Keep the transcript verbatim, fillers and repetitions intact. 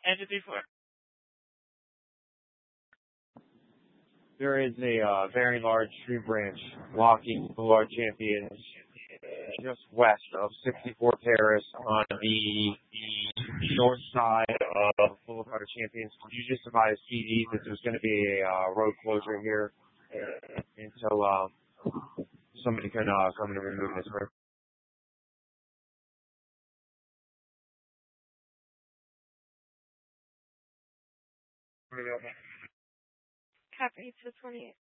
Entity four. There is a uh, very large tree branch blocking Boulevard Champions just west of sixty-four Terrace on the north side of Boulevard Champions. Could you just advise C D that there's going to be a uh, road closure here until uh, somebody can uh, come and remove this road? Copy to twenty-eight.